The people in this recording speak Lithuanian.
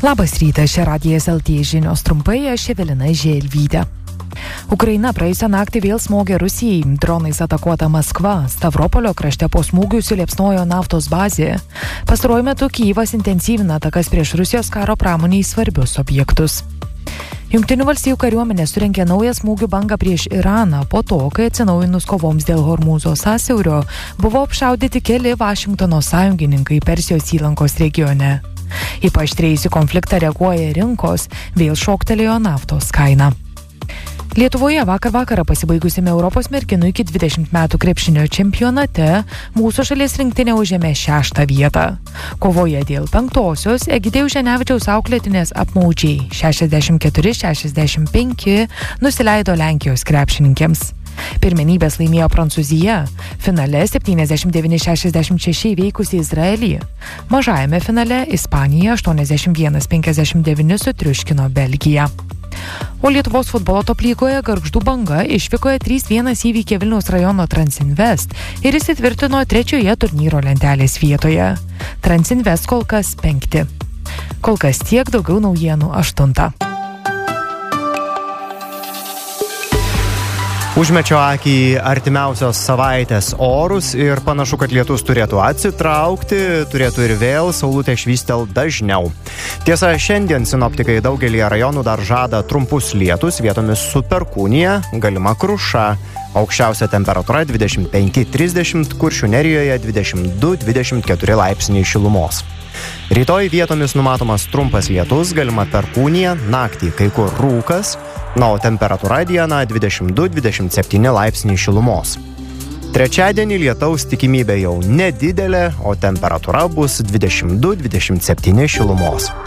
Labas rytas, čia Radijas LT žinios trumpai, aš Evelina Želvytė. Ukraina praėjusią naktį vėl smogė Rusijai. Dronais atakuota Maskva. Stavropolio krašte po smūgių suliepsnojo naftos bazė. Pastaruoju metu Kyjivas intensyvina atakas prieš Rusijos karo pramoniai svarbius objektus. Jungtinių valstijų kariuomenė surengė naują smūgių bangą prieš Iraną po to, kai atsinaujinus kovoms dėl Hormūzo sąsiaurio buvo apšaudyti keli Vašingtono sąjungininkai Persijos įlankos regione. Į paaštrėjusį konfliktą reaguoja rinkos, vėl šoktelėjo naftos kaina. Lietuvoje vakar vakarą pasibaigusiame Europos merginų iki 20 metų krepšinio čempionate mūsų šalies rinktinė užėmė 6. vietą. Kovoje dėl 5-osios Egidijaus Ženevičiaus auklėtinės apmaudžiai 64-65 nusileido Lenkijos krepšininkėms. Pirmenybės laimėjo Prancūzija, finale 79-66 įveikusi Izraelį. Mažajame finale Ispanija 81-59 sutriuškino Belgiją. O Lietuvos futbolo top lygoje Gargždų Banga išvykoje 3-1 įveikė Vilniaus rajono Transinvest ir įsitvirtino 3. turnyro lentelės vietoje. Transinvest kol kas 5. Kol kas tiek, daugiau naujienų 8. Užmečiau akį į artimiausios savaitės orus ir panašu, kad lietus turėtų atsitraukti, turėtų ir vėl saulutė švystel dažniau. Tiesa, šiandien sinoptikai daugelį rajonų dar žada trumpus lietus, vietomis su perkūnija, galima kruša. Aukščiausia temperatūra 25-30, Kuršių Nerijoje 22-24 laipsniai šilumos. Rytoj vietomis numatomas trumpas lietus, galima perkūnija, naktį kai kur rūkas, o temperatūra dieną 22-27 laipsniai šilumos. Trečiadienį lietaus tikimybė jau nedidelė, o temperatūra bus 22-27 šilumos.